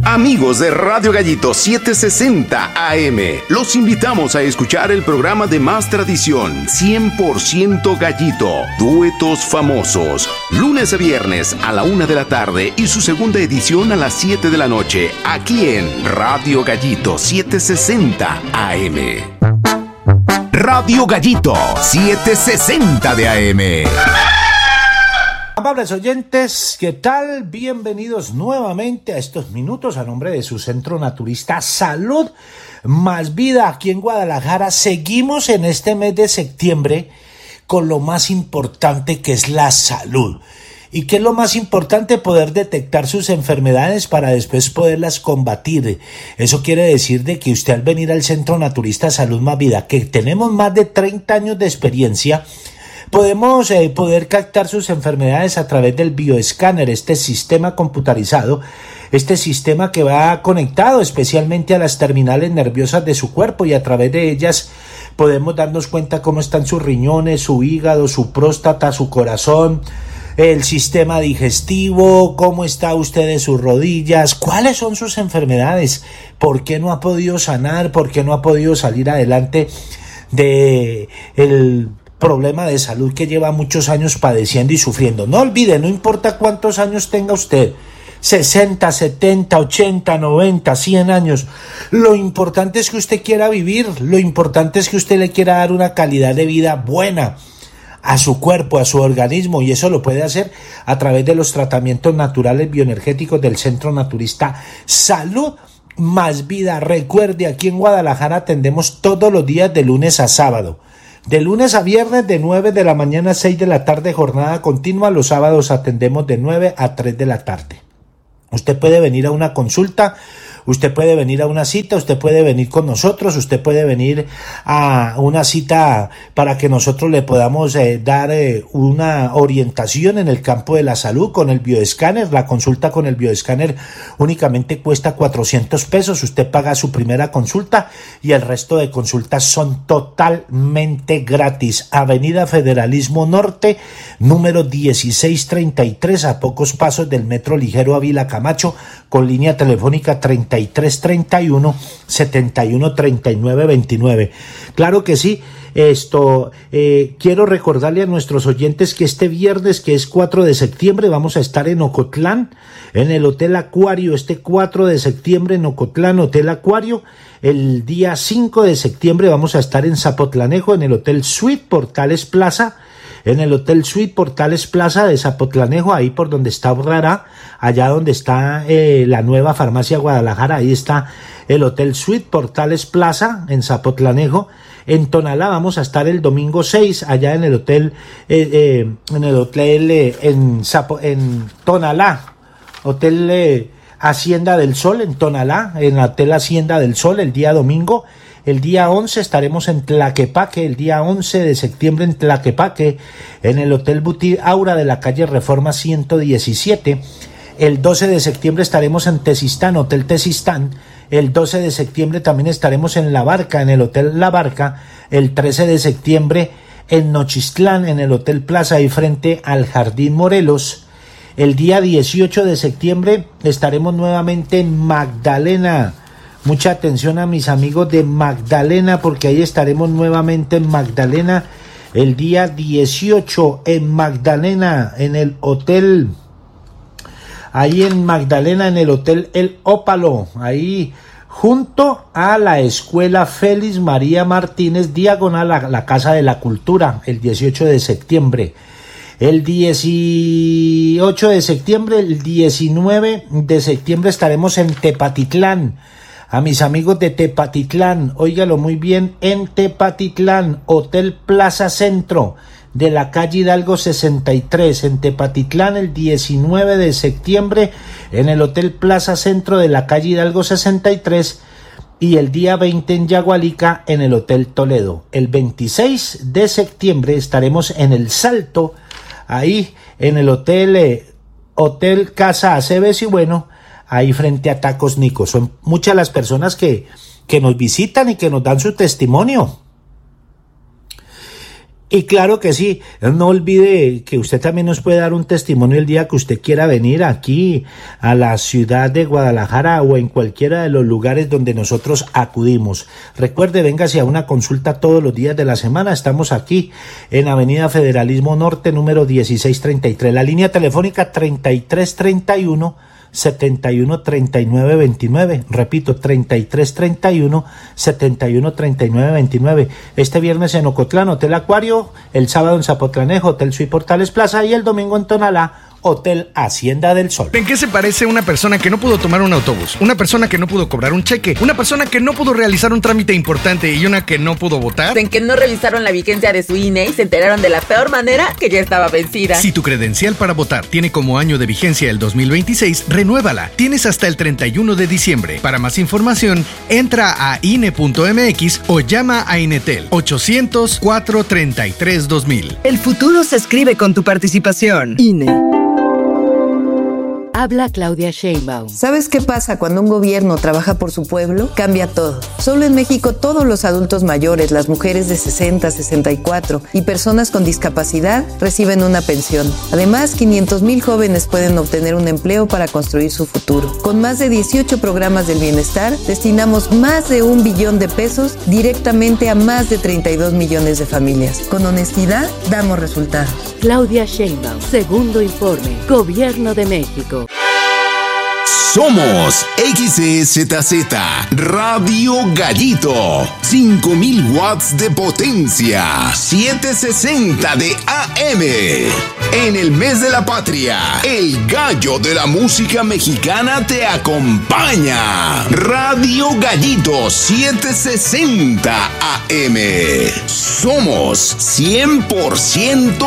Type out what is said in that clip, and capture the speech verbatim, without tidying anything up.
Amigos de Radio Gallito setecientos sesenta A M, los invitamos a escuchar el programa de más tradición, cien por ciento Gallito, duetos famosos, lunes a viernes a la una de la tarde y su segunda edición a las siete de la noche, aquí en Radio Gallito setecientos sesenta A M. Radio Gallito setecientos sesenta de A M. Amables oyentes, ¿qué tal? Bienvenidos nuevamente a estos minutos a nombre de su centro naturista Salud Más Vida aquí en Guadalajara. Seguimos en este mes de septiembre con lo más importante, que es la salud. ¿Y qué es lo más importante? Poder detectar sus enfermedades para después poderlas combatir. Eso quiere decir de que usted, al venir al Centro Naturista Salud Más Vida, que tenemos más de treinta años de experiencia, podemos eh, poder captar sus enfermedades a través del bioescáner, este sistema computarizado, este sistema que va conectado especialmente a las terminales nerviosas de su cuerpo, y a través de ellas podemos darnos cuenta cómo están sus riñones, su hígado, su próstata, su corazón, el sistema digestivo, cómo está usted de sus rodillas, cuáles son sus enfermedades, por qué no ha podido sanar, por qué no ha podido salir adelante de el problema de salud que lleva muchos años padeciendo y sufriendo. No olvide, no importa cuántos años tenga usted, sesenta, setenta, ochenta, noventa, cien años, lo importante es que usted quiera vivir, lo importante es que usted le quiera dar una calidad de vida buena a su cuerpo, a su organismo, y eso lo puede hacer a través de los tratamientos naturales bioenergéticos del Centro Naturista Salud Más Vida. Recuerde, aquí en Guadalajara atendemos todos los días de lunes a sábado. De lunes a viernes de nueve de la mañana a seis de la tarde, jornada continua. Los sábados atendemos de nueve a tres de la tarde. Usted puede venir a una consulta, usted puede venir a una cita, usted puede venir con nosotros, usted puede venir a una cita para que nosotros le podamos eh, dar eh, una orientación en el campo de la salud con el bioescáner. La consulta con el bioescáner únicamente cuesta cuatrocientos pesos, usted paga su primera consulta y el resto de consultas son totalmente gratis. Avenida Federalismo Norte, número dieciséis treinta y tres, a pocos pasos del Metro Ligero Ávila Camacho, con línea telefónica treinta y tres treinta y uno, setenta y uno treinta y nueve veintinueve. Claro que sí. Esto eh, quiero recordarle a nuestros oyentes que este viernes, que es cuatro de septiembre, vamos a estar en Ocotlán, en el Hotel Acuario. Este cuatro de septiembre en Ocotlán, Hotel Acuario. El día cinco de septiembre vamos a estar en Zapotlanejo, en el Hotel Suite Portales Plaza, en el Hotel Suite Portales Plaza de Zapotlanejo, ahí por donde está Urrara, allá donde está eh, la nueva farmacia Guadalajara, ahí está el Hotel Suite Portales Plaza en Zapotlanejo. En Tonalá vamos a estar el domingo seis, allá en el hotel, eh, eh, en el hotel eh, en, Zapo, en Tonalá, Hotel eh, Hacienda del Sol en Tonalá, en el Hotel Hacienda del Sol, el día domingo. El día once estaremos en Tlaquepaque, el día once de septiembre en Tlaquepaque, en el Hotel Butir Aura de la calle Reforma ciento diecisiete. El doce de septiembre estaremos en Tezistán, Hotel Tezistán. El doce de septiembre también estaremos en La Barca, en el Hotel La Barca. El trece de septiembre en Nochistlán, en el Hotel Plaza, ahí frente al Jardín Morelos. El día dieciocho de septiembre estaremos nuevamente en Magdalena. Mucha atención a mis amigos de Magdalena, porque ahí estaremos nuevamente en Magdalena el día dieciocho en Magdalena, en el hotel, ahí en Magdalena, en el Hotel El Ópalo, ahí junto a la Escuela Félix María Martínez, diagonal a la Casa de la Cultura, el dieciocho de septiembre. El dieciocho de septiembre, el diecinueve de septiembre estaremos en Tepatitlán. A mis amigos de Tepatitlán, óigalo muy bien, en Tepatitlán, Hotel Plaza Centro, de la calle Hidalgo sesenta y tres, en Tepatitlán, el diecinueve de septiembre, en el Hotel Plaza Centro de la calle Hidalgo sesenta y tres, y el día veinte en Yagualica, en el Hotel Toledo. El veintiséis de septiembre estaremos en El Salto, ahí en el Hotel, eh, Hotel Casa Aceves y bueno, ahí frente a Tacos Nico. Son muchas las personas que, que nos visitan y que nos dan su testimonio. Y claro que sí, no olvide que usted también nos puede dar un testimonio el día que usted quiera venir aquí a la ciudad de Guadalajara o en cualquiera de los lugares donde nosotros acudimos. Recuerde, véngase a una consulta todos los días de la semana. Estamos aquí en Avenida Federalismo Norte, número dieciséis treinta y tres. La línea telefónica treinta y tres treinta y uno setenta y uno treinta y nueve veintinueve, repito, treinta y tres treinta y uno setenta y uno treinta y nueve veintinueve. Este viernes en Ocotlán, Hotel Acuario, el sábado en Zapotlanejo, Hotel Suite Portales Plaza, y el domingo en Tonalá, Hotel Hacienda del Sol. ¿En qué se parece una persona que no pudo tomar un autobús? Una persona que no pudo cobrar un cheque, una persona que no pudo realizar un trámite importante y una que no pudo votar. En que no revisaron la vigencia de su I N E y se enteraron de la peor manera, que ya estaba vencida. Si tu credencial para votar tiene como año de vigencia el dos mil veintiséis, renuévala. Tienes hasta el treinta y uno de diciembre. Para más información, entra a I N E punto M X o llama a Inetel ochocientos, cuatrocientos treinta y tres, dos mil. El futuro se escribe con tu participación. I N E. Habla Claudia Sheinbaum. ¿Sabes qué pasa cuando un gobierno trabaja por su pueblo? Cambia todo. Solo en México todos los adultos mayores, las mujeres de sesenta, sesenta y cuatro y personas con discapacidad reciben una pensión. Además, quinientos mil jóvenes pueden obtener un empleo para construir su futuro. Con más de dieciocho programas del bienestar, destinamos más de un billón de pesos directamente a más de treinta y dos millones de familias. Con honestidad, damos resultados. Claudia Sheinbaum, segundo informe, Gobierno de México. Somos X E Z Z Radio Gallito, cinco mil watts de potencia, setecientos sesenta de A M. En el mes de la patria, el gallo de la música mexicana te acompaña. Radio Gallito setecientos sesenta A M. Somos cien por ciento